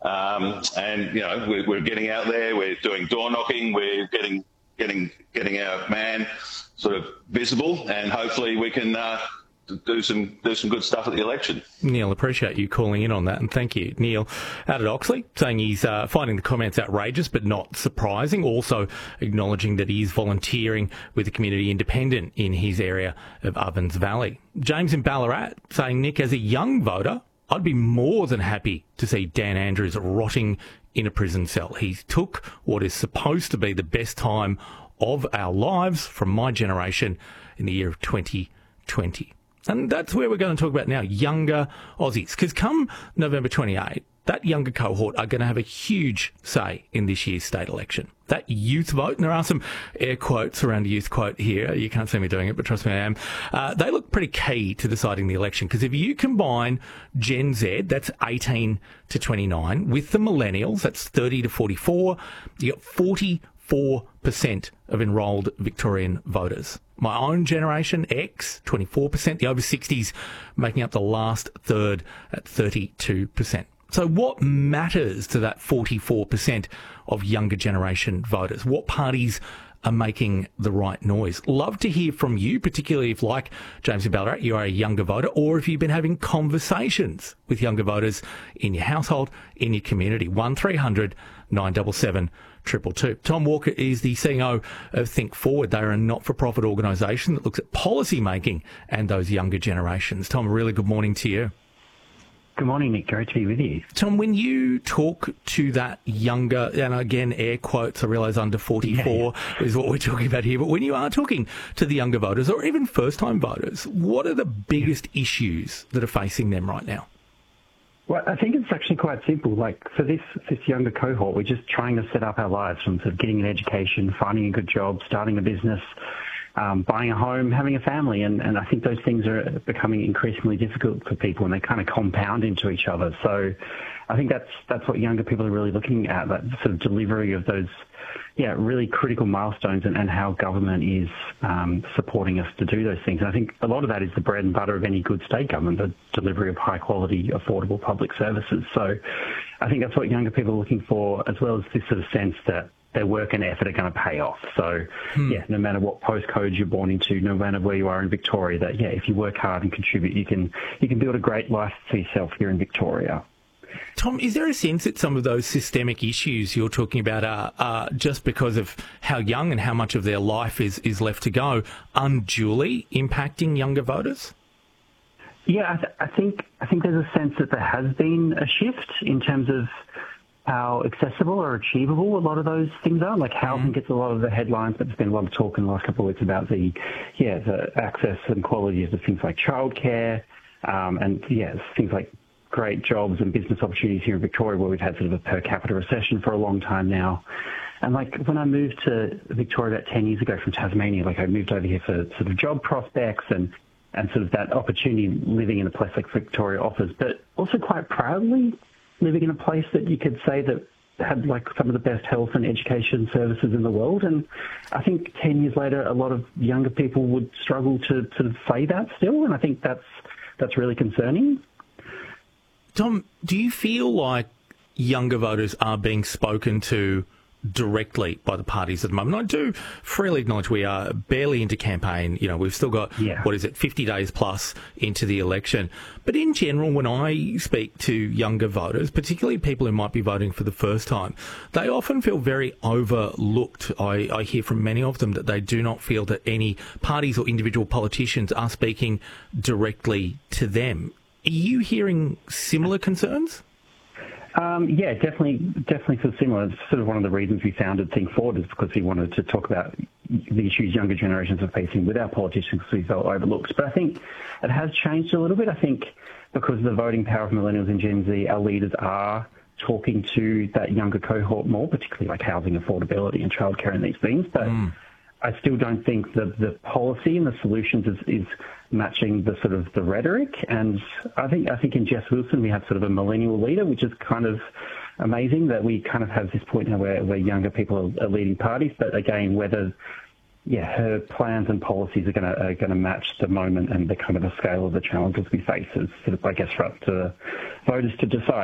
And, we're getting out there, we're doing door knocking, we're getting our man sort of visible, and hopefully we can do some good stuff at the election. Neil, appreciate you calling in on that, and thank you. Neil out at Oxley saying he's finding the comments outrageous but not surprising, also acknowledging that he is volunteering with the Community Independent in his area of Ovens Valley. James in Ballarat saying, Nick, as a young voter, I'd be more than happy to see Dan Andrews rotting in a prison cell. He took what is supposed to be the best time of our lives from my generation in the year of 2020. And that's where we're going to talk about now, younger Aussies. Because come November 28, that younger cohort are going to have a huge say in this year's state election. That youth vote, and there are some air quotes around the youth quote here. You can't see me doing it, but trust me, I am. They look pretty key to deciding the election, because if you combine Gen Z, that's 18 to 29, with the millennials, that's 30 to 44, you got 44% of enrolled Victorian voters. My own generation, X, 24%, the over 60s making up the last third at 32%. So what matters to that 44% of younger generation voters? What parties are making the right noise? Love to hear from you, particularly if, like James in Ballarat, you are a younger voter, or if you've been having conversations with younger voters in your household, in your community. 1300 977 222. Tom Walker is the CEO of Think Forward. They are a not-for-profit organisation that looks at policy making and those younger generations. Tom, a really good morning to you. Good morning, Nick. Great to be with you. Tom, when you talk to that younger, and again, air quotes, I realise under 44 is what we're talking about here, but when you are talking to the younger voters or even first-time voters, what are the biggest issues that are facing them right now? Well, I think it's actually quite simple. Like, for this younger cohort, we're just trying to set up our lives from sort of getting an education, finding a good job, starting a business, buying a home, having a family, and I think those things are becoming increasingly difficult for people, and they kind of compound into each other. So I think that's what younger people are really looking at, that sort of delivery of those, really critical milestones, and how government is supporting us to do those things. And I think a lot of that is the bread and butter of any good state government, the delivery of high quality, affordable public services. So I think that's what younger people are looking for, as well as this sort of sense that their work and effort are going to pay off. So, no matter what postcode you're born into, no matter where you are in Victoria, that, if you work hard and contribute, you can build a great life for yourself here in Victoria. Tom, is there a sense that some of those systemic issues you're talking about are just because of how young and how much of their life is left to go, unduly impacting younger voters? Yeah, I think there's a sense that there has been a shift in terms of how accessible or achievable a lot of those things are. Like housing gets a lot of the headlines, but there's been a lot of talk in the last couple of weeks about the access and quality of the things like childcare, and things like great jobs and business opportunities here in Victoria, where we've had sort of a per capita recession for a long time now. And like when I moved to Victoria about 10 years ago from Tasmania, like I moved over here for sort of job prospects and sort of that opportunity living in a place like Victoria offers, but also quite proudly living in a place that you could say that had like some of the best health and education services in the world. And I think 10 years later, a lot of younger people would struggle to sort of say that still. And I think that's really concerning. Tom, do you feel like younger voters are being spoken to directly by the parties at the moment? I do freely acknowledge we are barely into campaign. We've still got, 50 days plus into the election. But in general, when I speak to younger voters, particularly people who might be voting for the first time, they often feel very overlooked. I hear from many of them that they do not feel that any parties or individual politicians are speaking directly to them. Are you hearing similar concerns? Definitely sort of similar. It's sort of one of the reasons we founded Think Forward, is because we wanted to talk about the issues younger generations are facing with our politicians, because we felt overlooked. But I think it has changed a little bit. I think because of the voting power of millennials and Gen Z, our leaders are talking to that younger cohort more, particularly like housing affordability and childcare and these things. But I still don't think that the policy and the solutions is matching the sort of the rhetoric. And I think in Jess Wilson we have sort of a millennial leader, which is kind of amazing that we kind of have this point now where younger people are leading parties. But again, whether her plans and policies are going to match the moment and the kind of the scale of the challenges we face is sort of, I guess, for us to voters to decide.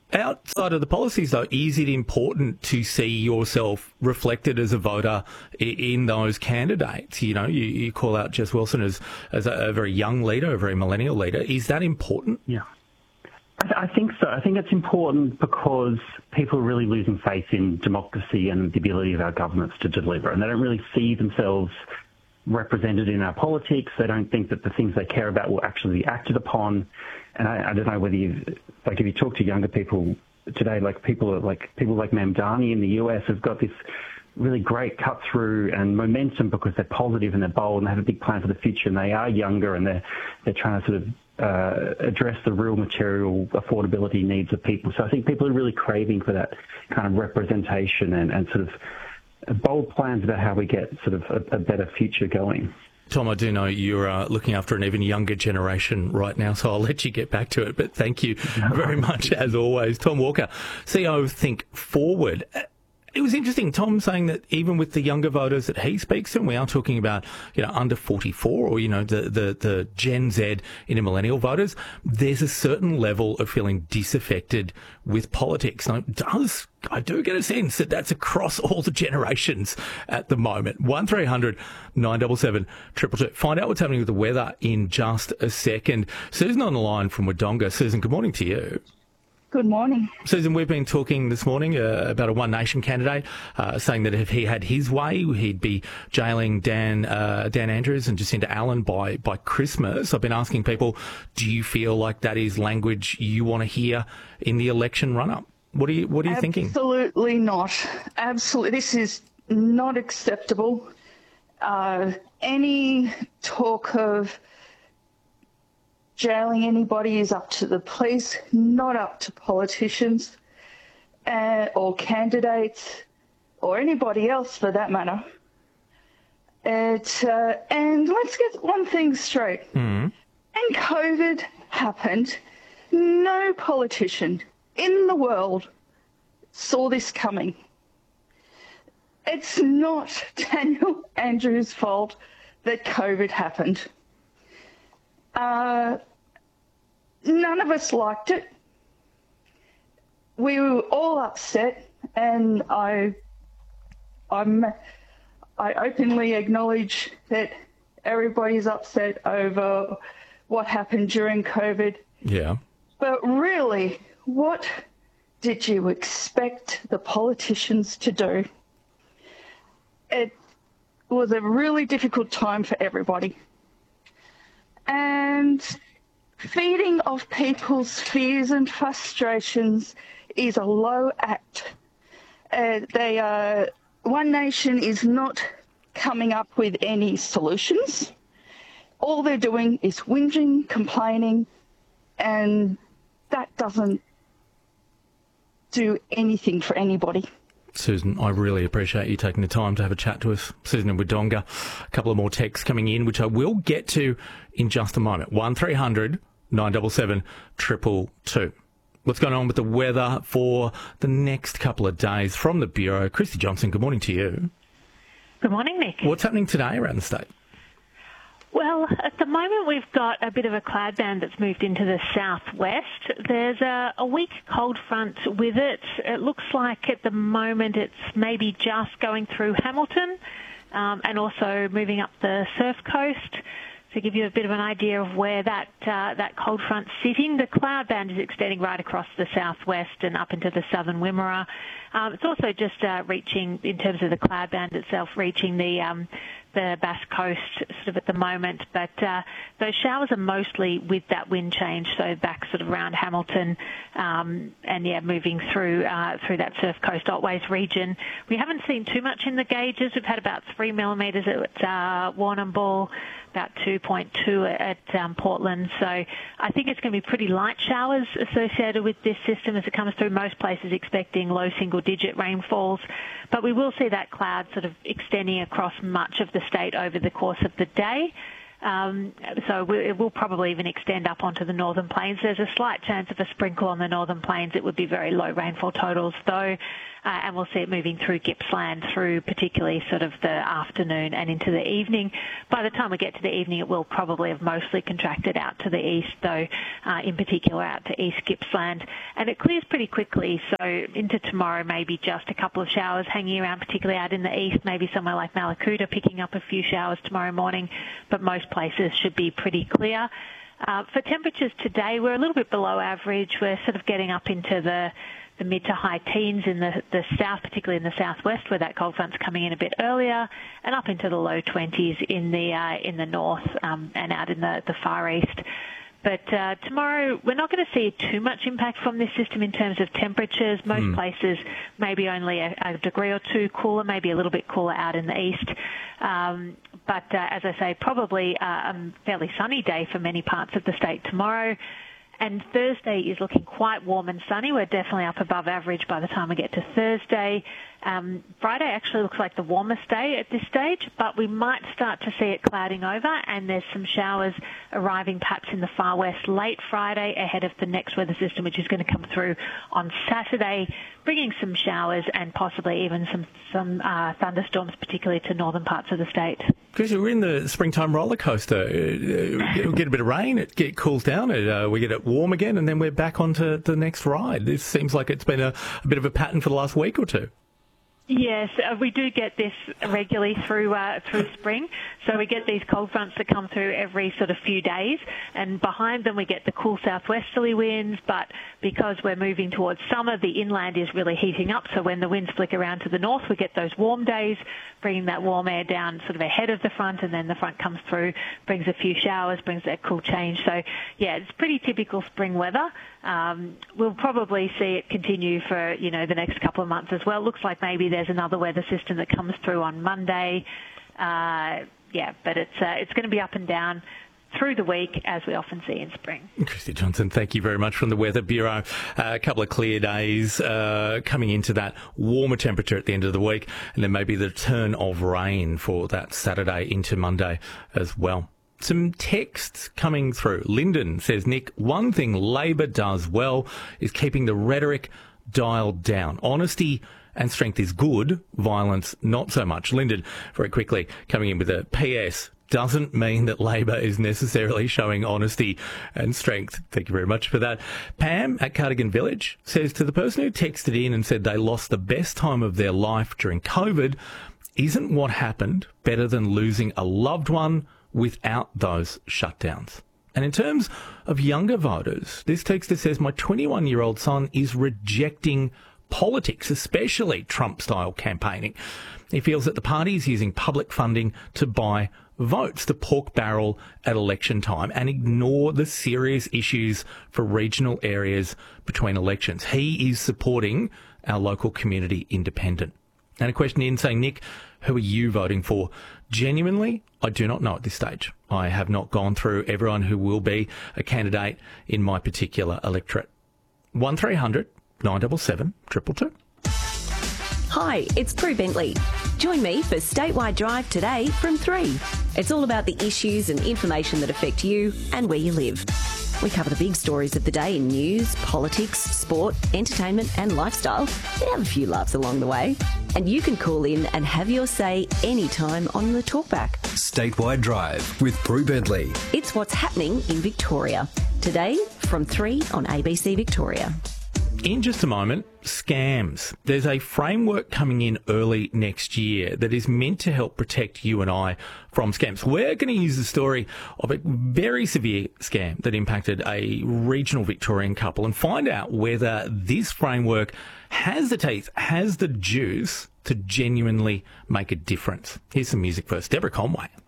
Outside of the policies, though, is it important to see yourself reflected as a voter in those candidates? You know, you call out Jess Wilson as a very young leader, a very millennial leader. Is that important? Yeah. I think so. I think it's important because people are really losing faith in democracy and the ability of our governments to deliver, and they don't really see themselves represented in our politics. They don't think that the things they care about will actually be acted upon. And I don't know whether if you talk to younger people today, people like Mamdani in the US have got this really great cut through and momentum because they're positive and they're bold and they have a big plan for the future, and they are younger and they're trying to sort of address the real material affordability needs of people. So I think people are really craving for that kind of representation and sort of bold plans about how we get sort of a better future going. Tom, I do know you're looking after an even younger generation right now, so I'll let you get back to it. But thank you very much, as always. Tom Walker, CEO of Think Forward. It was interesting, Tom saying that even with the younger voters that he speaks to, and we are talking about, under 44 or, the Gen Z inner millennial voters, there's a certain level of feeling disaffected with politics. Now, I do get a sense that that's across all the generations at the moment. 1300 977 222. Find out what's happening with the weather in just a second. Susan on the line from Wodonga. Susan, good morning to you. Good morning. Susan, we've been talking this morning about a One Nation candidate saying that if he had his way, he'd be jailing Dan Andrews and Jacinda Allen by Christmas. I've been asking people, do you feel like that is language you want to hear in the election run-up? What are you thinking? Absolutely not. Absolutely. This is not acceptable. Any talk of jailing anybody is up to the police, not up to politicians or candidates or anybody else for that matter. And let's get one thing straight. When COVID happened, no politician in the world saw this coming. It's not Daniel Andrews' fault that COVID happened. None of us liked it. We were all upset, and I openly acknowledge that everybody's upset over what happened during COVID. Yeah. But really, what did you expect the politicians to do? It was a really difficult time for everybody. And feeding off people's fears and frustrations is a low act. One Nation is not coming up with any solutions. All they're doing is whinging, complaining, and that doesn't do anything for anybody. Susan, I really appreciate you taking the time to have a chat to us. Susan in Wodonga. A couple of more texts coming in, which I will get to in just a moment. 1300 977 222. What's going on with the weather for the next couple of days from the Bureau? Christy Johnson, good morning to you. Good morning, Nick. What's happening today around the state? Well, at the moment we've got a bit of a cloud band that's moved into the southwest. There's a weak cold front with it. It looks like at the moment it's maybe just going through Hamilton and also moving up the surf coast. To give you a bit of an idea of where that cold front's sitting, the cloud band is extending right across the southwest and up into the southern Wimmera. It's also just reaching, in terms of the cloud band itself, reaching the Bass Coast sort of at the moment, but those showers are mostly with that wind change, so back sort of around Hamilton, moving through that Surf Coast Otways region. We haven't seen too much in the gauges. We've had about 3 millimetres at Warrnambool, about 2.2 at Portland, so I think it's going to be pretty light showers associated with this system as it comes through. Most places expecting low single-digit rainfalls, but we will see that cloud sort of extending across much of the state over the course of the day. So it will probably even extend up onto the northern plains. There's a slight chance of a sprinkle on the northern plains. It would be very low rainfall totals, though. and we'll see it moving through Gippsland through particularly sort of the afternoon and into the evening. By the time we get to the evening, it will probably have mostly contracted out to the east, though, in particular out to East Gippsland. And it clears pretty quickly, so into tomorrow, maybe just a couple of showers hanging around, particularly out in the east, maybe somewhere like Mallacoota picking up a few showers tomorrow morning, but most places should be pretty clear. For temperatures today, we're a little bit below average. We're sort of getting up into the mid to high teens in the south, particularly in the southwest, where that cold front's coming in a bit earlier, and up into the low 20s in the north and out in the far east. But tomorrow, we're not going to see too much impact from this system in terms of temperatures. Most places maybe only a degree or two cooler, maybe a little bit cooler out in the east. But as I say, probably a fairly sunny day for many parts of the state tomorrow. And Thursday is looking quite warm and sunny. We're definitely up above average by the time we get to Thursday. Friday actually looks like the warmest day at this stage, but we might start to see it clouding over, and there's some showers arriving perhaps in the far west late Friday ahead of the next weather system, which is going to come through on Saturday, bringing some showers and possibly even some thunderstorms, particularly to northern parts of the state. Because we're in the springtime roller coaster. We get a bit of rain, it cools down, we get it warm again, and then we're back onto the next ride. This seems like it's been a bit of a pattern for the last week or two. Yes, we do get this regularly through spring. So we get these cold fronts that come through every sort of few days, and behind them we get the cool southwesterly winds. But because we're moving towards summer, the inland is really heating up. So when the winds flick around to the north, we get those warm days, bringing that warm air down sort of ahead of the front, and then the front comes through, brings a few showers, brings that cool change. So yeah, it's pretty typical spring weather. We'll probably see it continue for, the next couple of months as well. Looks like maybe there's another weather system that comes through on Monday. But it's going to be up and down through the week, as we often see in spring. Christy Johnson, thank you very much from the Weather Bureau. A couple of clear days coming into that warmer temperature at the end of the week, and then maybe the return of rain for that Saturday into Monday as well. Some texts coming through. Lyndon says, Nick, one thing Labor does well is keeping the rhetoric dialed down. Honesty and strength is good, violence not so much. Lyndon, very quickly, coming in with a PS, doesn't mean that Labor is necessarily showing honesty and strength. Thank you very much for that. Pam at Cardigan Village says, to the person who texted in and said they lost the best time of their life during COVID, isn't what happened better than losing a loved one without those shutdowns? And in terms of younger voters, this texter says, my 21-year-old son is rejecting politics, especially Trump-style campaigning. He feels that the party is using public funding to buy votes, to pork barrel at election time and ignore the serious issues for regional areas between elections. He is supporting our local community independent. And a question in saying, Nick, who are you voting for? Genuinely, I do not know at this stage. I have not gone through everyone who will be a candidate in my particular electorate. 1300 977 222. Hi, it's Prue Bentley. Join me for Statewide Drive today from 3. It's all about the issues and information that affect you and where you live. We cover the big stories of the day in news, politics, sport, entertainment and lifestyle. We have a few laughs along the way. And you can call in and have your say anytime on the talkback. Statewide Drive with Prue Bentley. It's what's happening in Victoria. Today from 3 on ABC Victoria. In just a moment, scams. There's a framework coming in early next year that is meant to help protect you and I from scams. We're going to use the story of a very severe scam that impacted a regional Victorian couple and find out whether this framework has the teeth, has the juice to genuinely make a difference. Here's some music first. Deborah Conway.